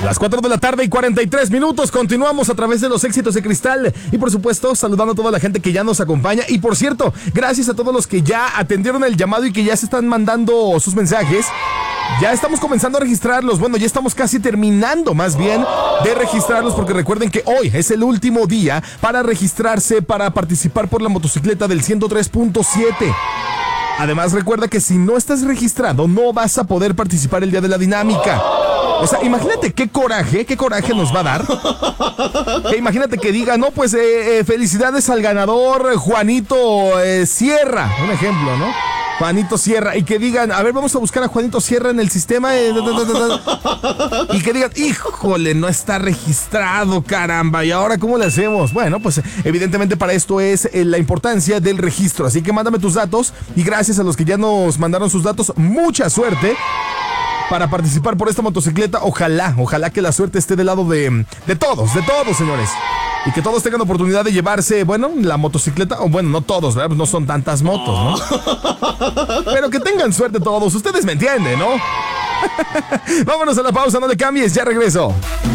Las 4 de la tarde y 43 minutos. Continuamos a través de los éxitos de Cristal. Y por supuesto, saludando a toda la gente que ya nos acompaña. Y por cierto, gracias a todos los que ya atendieron el llamado y que ya se están mandando sus mensajes. Ya estamos comenzando a registrarlos. Bueno, ya estamos casi terminando más bien de registrarlos, porque recuerden que hoy es el último día para registrarse para participar por la motocicleta del 103.7. Además, recuerda que si no estás registrado, no vas a poder participar el día de la dinámica. O sea, imagínate qué coraje nos va a dar. Que imagínate que diga, no, pues felicidades al ganador Juanito Sierra, un ejemplo, ¿no? Juanito Sierra, y que digan, a ver, vamos a buscar a Juanito Sierra en el sistema, y que digan, híjole, no está registrado, caramba, ¿y ahora cómo le hacemos? Bueno, pues evidentemente para esto es la importancia del registro, así que mándame tus datos, y gracias a los que ya nos mandaron sus datos, mucha suerte para participar por esta motocicleta. Ojalá que la suerte esté del lado de todos, señores. Y que todos tengan oportunidad de llevarse, bueno, la motocicleta. O bueno, no todos, ¿verdad? No son tantas motos, ¿no? Pero que tengan suerte todos. Ustedes me entienden, ¿no? Vámonos a la pausa, no le cambies, ya regreso.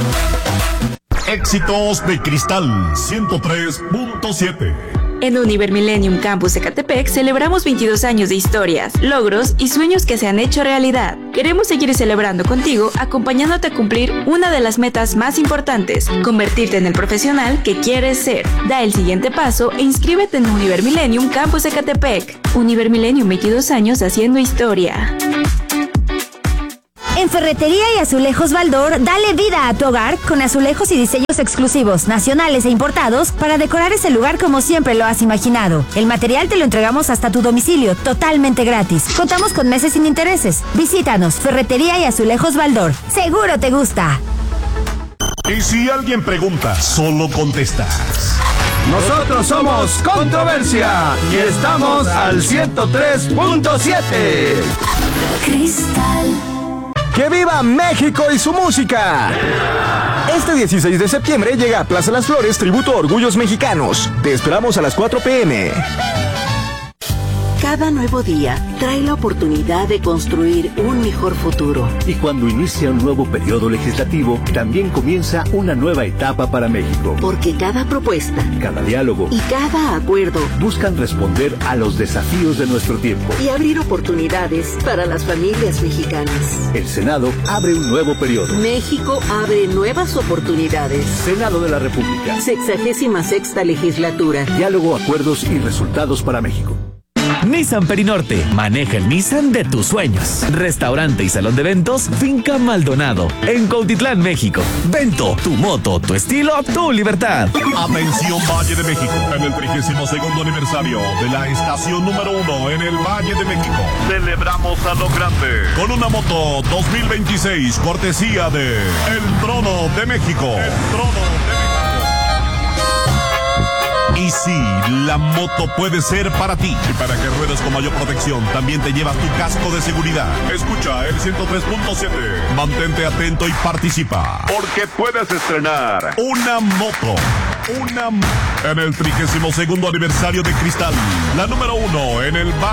Éxitos de Cristal 103.7. En Univer Millennium Campus Ecatepec celebramos 22 años de historias, logros y sueños que se han hecho realidad. Queremos seguir celebrando contigo, acompañándote a cumplir una de las metas más importantes, convertirte en el profesional que quieres ser. Da el siguiente paso e inscríbete en Univer Millennium Campus Ecatepec. Univer Millennium, 22 años haciendo historia. En Ferretería y Azulejos Baldor, dale vida a tu hogar con azulejos y diseños exclusivos, nacionales e importados para decorar ese lugar como siempre lo has imaginado. El material te lo entregamos hasta tu domicilio, totalmente gratis. Contamos con meses sin intereses. Visítanos, Ferretería y Azulejos Baldor. Seguro te gusta. Y si alguien pregunta, solo contestas. Nosotros somos Controversia y estamos al 103.7. Cristal. ¡Que viva México y su música! Este 16 de septiembre llega a Plaza Las Flores tributo a Orgullos Mexicanos. Te esperamos a las 4 p.m. Cada nuevo día trae la oportunidad de construir un mejor futuro. Y cuando inicia un nuevo periodo legislativo, también comienza una nueva etapa para México. Porque cada propuesta, cada diálogo y cada acuerdo buscan responder a los desafíos de nuestro tiempo y abrir oportunidades para las familias mexicanas. El Senado abre un nuevo periodo. México abre nuevas oportunidades. Senado de la República. 66ª legislatura. Diálogo, acuerdos y resultados para México. Nissan Perinorte, maneja el Nissan de tus sueños. Restaurante y salón de eventos Finca Maldonado, en Cuautitlán, México. Vento, tu moto, tu estilo, tu libertad. Atención Valle de México, en el 32º aniversario de la estación número 1 en el Valle de México. Celebramos a lo grande con una moto 2026, cortesía de El Trono de México. El Trono de México. Y sí, la moto puede ser para ti. Y para que ruedes con mayor protección, también te llevas tu casco de seguridad. Escucha el 103.7. Mantente atento y participa, porque puedes estrenar una moto. En el 32º aniversario de Cristal, la número 1 en el